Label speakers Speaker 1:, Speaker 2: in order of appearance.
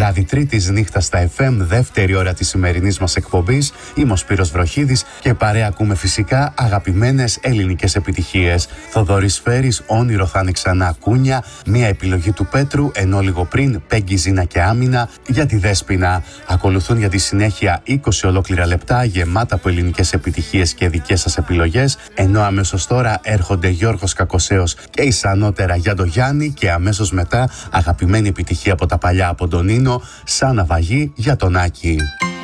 Speaker 1: βράδυ Τρίτης νύχτα στα FM, δεύτερη ώρα της σημερινής μας εκπομπής. Είμαι ο Σπύρος Βροχίδης και παρέα ακούμε φυσικά αγαπημένες ελληνικές επιτυχίες. Θοδωρής Φέρης, όνειρο θα είναι ξανά κούνια, μια επιλογή του Πέτρου, ενώ λίγο πριν Πέγγι, Ζήνα και Άμυνα για τη Δέσποινα. Ακολουθούν για τη συνέχεια 20 ολόκληρα λεπτά γεμάτα από ελληνικές επιτυχίες και δικές σας επιλογές, ενώ αμέσως τώρα έρχονται Γιώργος Κακοσέος και η Σανότερα για το Γιάννη και αμέσως μετά αγαπημένη επιτυχία από τα παλιά από τον Νίνο, Σαν ναυαγή για τον Άκη.